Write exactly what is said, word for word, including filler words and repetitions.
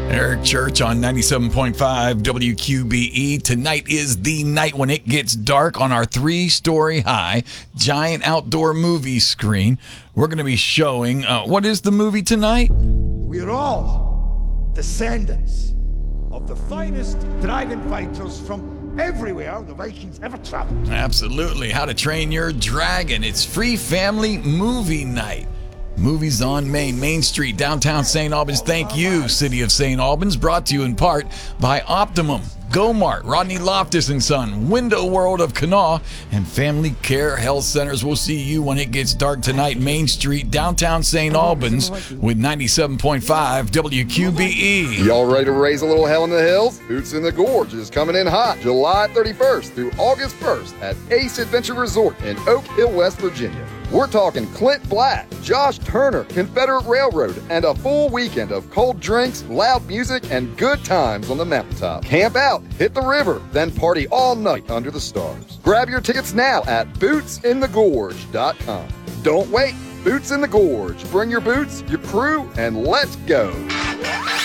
Eric Church on ninety-seven point five W Q B E. Tonight is the night when it gets dark on our three-story high giant outdoor movie screen. We're going to be showing, uh, what is the movie tonight? We're all descendants of the finest dragon fighters from everywhere the Vikings ever traveled. Absolutely. How to Train Your Dragon. It's free family movie night. Movies on Main, Main Street, downtown Saint Albans. Thank you, City of Saint Albans. Brought to you in part by Optimum, GoMart, Rodney Loftus and Son, Window World of Kanawha, and Family Care Health Centers. We'll see you when it gets dark tonight, Main Street, downtown Saint Albans, with ninety-seven point five W Q B E. Y'all ready to raise a little hell in the hills? Boots in the Gorge is coming in hot July thirty-first through August first at Ace Adventure Resort in Oak Hill, West Virginia. We're talking Clint Black, Josh Turner, Confederate Railroad, and a full weekend of cold drinks, loud music, and good times on the mountaintop. Camp out, hit the river, then party all night under the stars. Grab your tickets now at boots in the gorge dot com. Don't wait, Boots in the Gorge. Bring your boots, your crew, and let's go.